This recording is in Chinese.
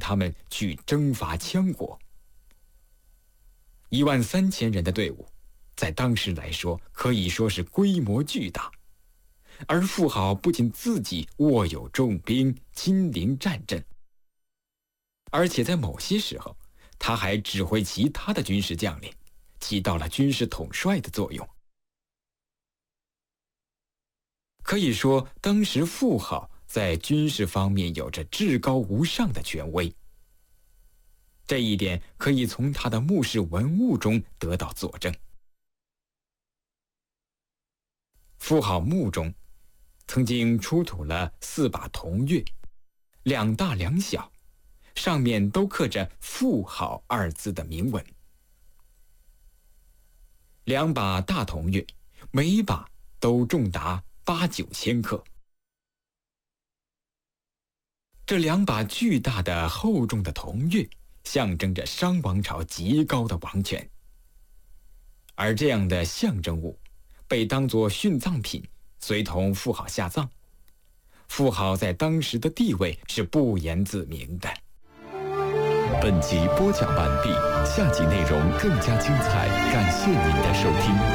他们去征伐羌国。13000人的队伍，在当时来说可以说是规模巨大。而妇好不仅自己握有重兵，亲临战阵，而且在某些时候，他还指挥其他的军事将领，起到了军事统帅的作用。可以说，当时妇好在军事方面有着至高无上的权威。这一点可以从他的墓室文物中得到佐证。妇好墓中曾经出土了4把铜钺，2大2小，上面都刻着“妇好”2字的铭文。2把大铜钺，每把都重达8-9千克。这2把巨大的厚重的铜钺，象征着商王朝极高的王权。而这样的象征物，被当作殉葬品，随同妇好下葬。妇好在当时的地位是不言自明的。 本集播讲完毕，下集内容更加精彩，感谢您的收听。